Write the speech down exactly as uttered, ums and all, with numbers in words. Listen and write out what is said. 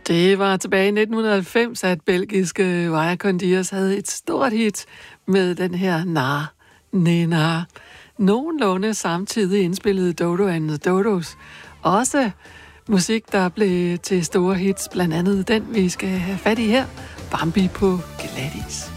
Det var tilbage i nitten halvfems, at belgiske Vaya con Dios havde et stort hit med den her Nar, Nena. Nogenlunde samtidig indspillede Dodo and the Dodos også musik, der blev til store hits, blandt andet den, vi skal have fat i her, Bambi på Gladys.